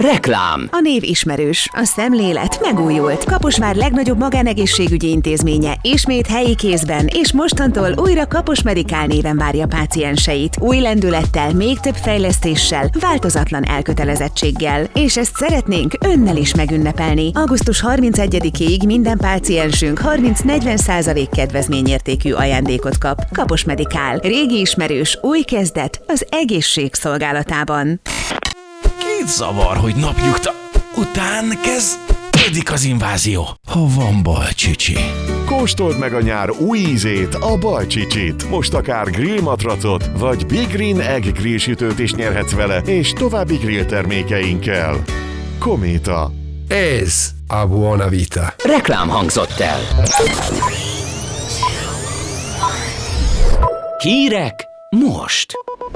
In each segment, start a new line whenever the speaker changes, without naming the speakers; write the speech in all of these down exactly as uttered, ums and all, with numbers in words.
Reklám.
A név ismerős, a szemlélet megújult. Kaposvár legnagyobb magánegészségügyi intézménye ismét helyi kézben, és mostantól újra Kapos Medikál néven várja pácienseit. Új lendülettel, még több fejlesztéssel, változatlan elkötelezettséggel. És ezt szeretnénk önnel is megünnepelni. augusztus harmincegyedikéig minden páciensünk harminc-negyven százalék kedvezményértékű ajándékot kap. Kapos Medikál. Régi ismerős, új kezdet az egészség szolgálatában.
Két zavar, hogy napnyugta után kezdődik az invázió. Ha van balcsicsi.
Kóstold meg a nyár új ízét, a balcsicsit. Most akár grill matracot, vagy Big Green Egg grill sütőt is nyerhetsz vele, és további grill termékeinkkel. Kométa.
Ez a Buona Vita.
Reklám hangzott el. Hírek most.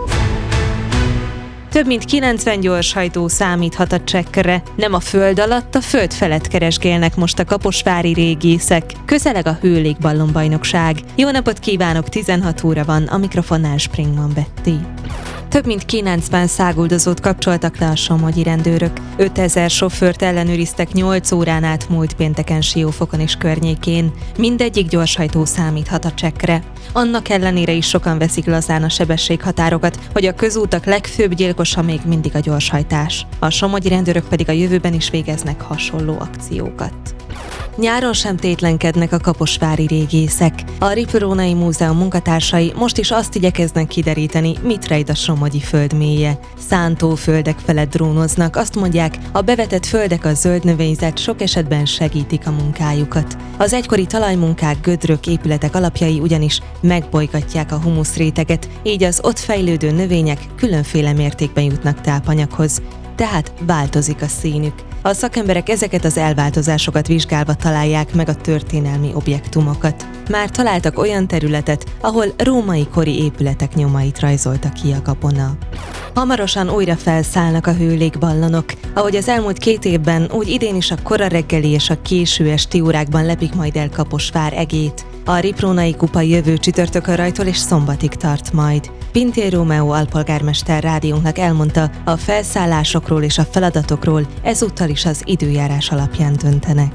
Több mint kilencven gyorshajtó számíthat a csekkre. Nem a föld alatt, a föld felett keresgélnek most a kaposvári régészek. Közeleg a hőlégballonbajnokság. Jó napot kívánok, tizenhat óra van, a mikrofonnál Springman Betty. Több mint kilencven száguldozót kapcsoltak le a somogyi rendőrök. ötezer sofőrt ellenőriztek nyolc órán át múlt pénteken Siófokon és környékén. Mindegyik gyorshajtó számíthat a csekkre. Annak ellenére is sokan veszik lazán a sebességhatárokat, hogy a közútak legfőbb gyilkosa még mindig a gyorshajtás. A somogyi rendőrök pedig a jövőben is végeznek hasonló akciókat. Nyáron sem tétlenkednek a kaposvári régészek. A Ripurónai Múzeum munkatársai most is azt igyekeznek kideríteni, mit rejt a somogyi földmélye. Szántóföldek felett drónoznak, azt mondják, a bevetett földek, a zöld növényzet sok esetben segítik a munkájukat. Az egykori talajmunkák, gödrök, épületek alapjai ugyanis megbolygatják a humuszréteget, így az ott fejlődő növények különféle mértékben jutnak tápanyaghoz, tehát változik a színük. A szakemberek ezeket az elváltozásokat vizsgálva találják meg a történelmi objektumokat. Már találtak olyan területet, ahol római kori épületek nyomait rajzolta ki a gabona. Hamarosan újra felszállnak a hőlégballonok. Ahogy az elmúlt két évben, úgy idén is a kora reggeli és a késő esti órákban lepik majd el Kaposvár egét. A Riprónai kupa jövő csütörtökön rajtól és szombatig tart majd. Pintér Rómeó alpolgármester rádiónknak elmondta, a felszállásokról és a feladatokról ezúttal is az időjárás alapján döntenek.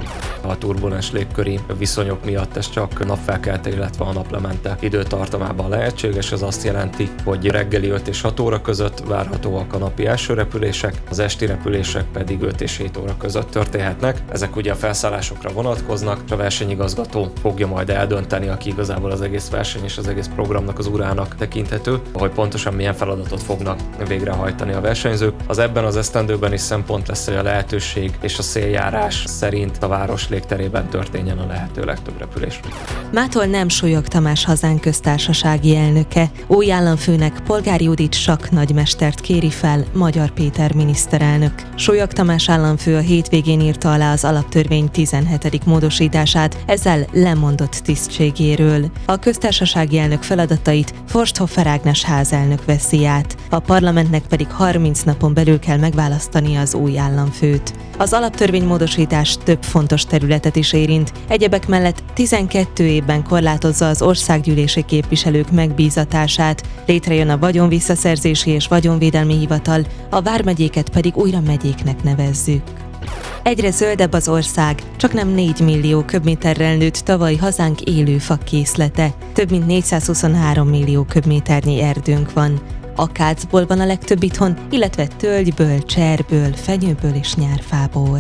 A turbulens légköri viszonyok miatt ez csak napfelkelte, illetve a naplemente időtartamában lehetséges. Ez azt jelenti, hogy reggeli öt és hat óra között várhatóak a napi első repülések, az esti repülések pedig öt és hét óra között történhetnek. Ezek ugye a felszállásokra vonatkoznak, és a versenyigazgató fogja majd eldönteni, aki igazából az egész verseny és az egész programnak az urának tekinthető, hogy pontosan milyen feladatot fognak végrehajtani a versenyzők. Az ebben az esztendőben is szempont lesz, hogy a lehetőség és a széljárás szerint a város légterében történjen a lehető legtöbb repülés.
Mától nem Súlyog Tamás hazánk köztársasági elnöke. Új államfőnek Polgár Judit Sakk nagymestert kéri fel Magyar Péter miniszterelnök. Súlyog Tamás államfő a hétvégén írta alá az alaptörvény tizenhetedik módosítását, ezzel lemondott tisztségéről. A köztársasági elnök feladatait Forsthofer Ágnes házelnök veszi át. A parlamentnek pedig harminc napon belül kell megválasztani az új államfőt. Az alaptörvénymódosítás több fontos területet is érint. Egyebek mellett tizenkét évben korlátozza az országgyűlési képviselők megbízatását, létrejön a vagyonvisszaszerzési és vagyonvédelmi hivatal, a vármegyéket pedig újra megyéknek nevezzük. Egyre zöldebb az ország, csak nem négy millió köbméterrel nőtt tavaly hazánk élőfa készlete. Több mint négyszázhuszonhárom millió köbméternyi erdőnk van. Akácból van a legtöbb itthon, illetve tölgyből, cserből, fenyőből és nyárfából.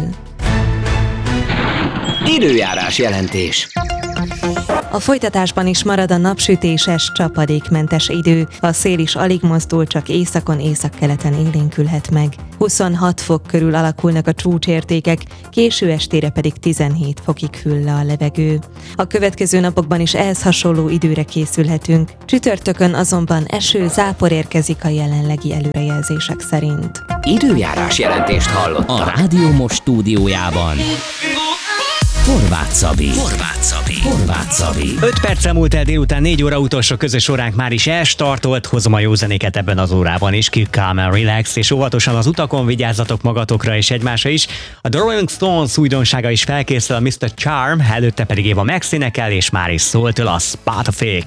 Időjárás jelentés.
A folytatásban is marad a napsütéses, csapadékmentes idő, a szél is alig mozdul, csak északon, északkeleten élénkülhet meg. huszonhat fok körül alakulnak a csúcsértékek, késő estére pedig tizenhét fokig hűl le a levegő. A következő napokban is ehhez hasonló időre készülhetünk, csütörtökön azonban eső, zápor érkezik a jelenlegi előrejelzések szerint.
Időjárás jelentést hallottak a Rádió Most stúdiójában. Horváth Szabi. Horváth Szabi. Horváth Szabi.
öt perccel múlt el délután négy óra, utolsó közös óránk már is elstartolt. Hozom a jó zenéket ebben az órában is. Keep calm and relax, és óvatosan az utakon vigyázzatok magatokra és egymásra is. A The Rolling Stones újdonsága is felkészül, a miszter Charm, előtte pedig Eva Max énekel, és már is szól tőle a Spot of It.